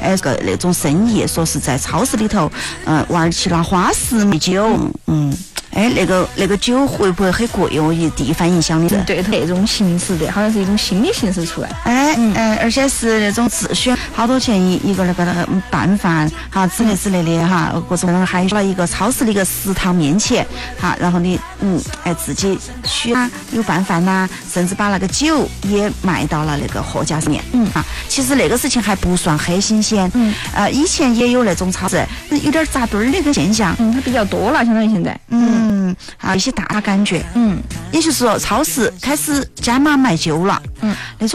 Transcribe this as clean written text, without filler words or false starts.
那种生意，说是在超市里头，玩起了花式美酒，那个酒会不会很贵哦？第一反应想的。 对，那种形式的，好像是一种新的形式出来。 而且是那种自选，好多钱一个那个拌饭哈之类的哈，各种还有了一个超市的一个食堂面前哈，然后你自己选有拌饭呐，甚至把那个酒也卖到了那个货架上面。其实那个事情还不算很新鲜。以前也有那种超市有点扎堆儿的一个现象。 它比较多了，相当于现在。 一些大感觉。也就是说超市开始加码卖酒了。那种